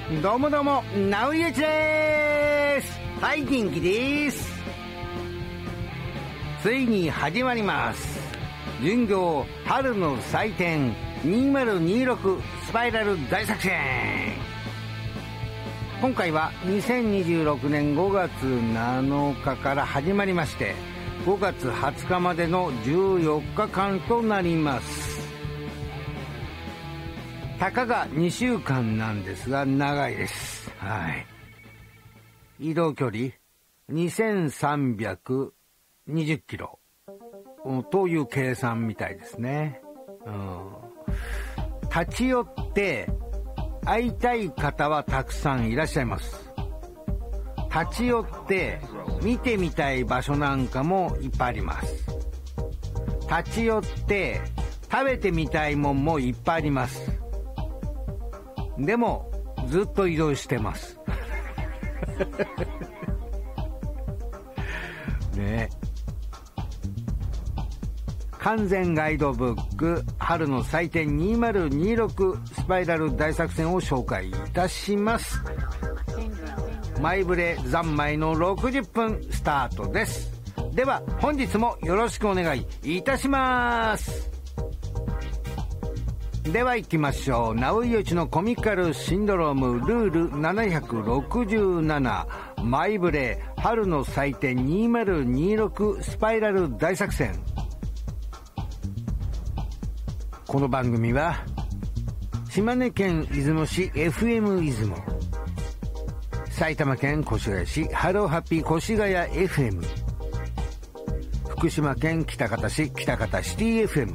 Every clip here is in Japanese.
どうもどうも、直井ゆうちです。はい、元気です。ついに始まります。巡業春の祭典2026スパイラル大作戦。今回は2026年5月7日から始まりまして、5月20日までの14日間となります。たかが2週間なんですが長いです。はい。移動距離2320キロという計算みたいですね。立ち寄って会いたい方はたくさんいらっしゃいます。立ち寄って見てみたい場所なんかもいっぱいあります。立ち寄って食べてみたいもんもいっぱいあります。でもずっと移動してますね。完全ガイドブック春の祭典2026スパイラル大作戦を紹介いたします。前触れ三昧の60分スタートです。では本日もよろしくお願いいたします。では行きましょう。直井ゆうちのコミカルシンドロームルール767前触れ春の祭典2026スパイラル大作戦。この番組は島根県出雲市 FM 出雲、埼玉県越谷市ハローハッピー越谷 FM、 福島県喜多方市喜多方シティ FM、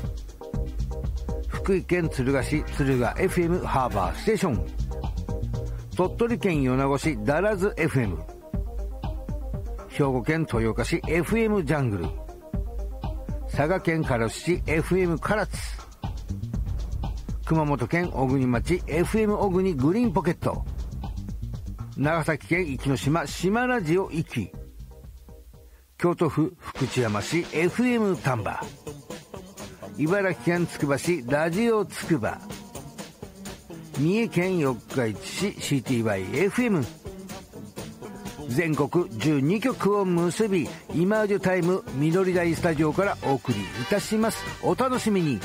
福井県敦賀市敦賀 FM ハーバーステーション、鳥取県米子市ダラズ FM、 兵庫県豊岡市 FM ジャングル、佐賀県唐津市 FM 唐津、熊本県小国町 FM 小国グリーンポケット、長崎県壱岐島島ラジオ壱岐、京都府福知山市 FM 丹波、茨城県つくば市ラジオつくば、三重県四日市市 CTY-FM、 全国12局を結びイマージュタイム緑台スタジオからお送りいたします。お楽しみに。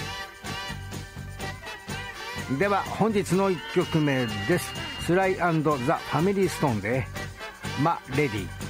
では本日の1曲目です。スライ&ザ・ファミリーストーンでマ・レディ。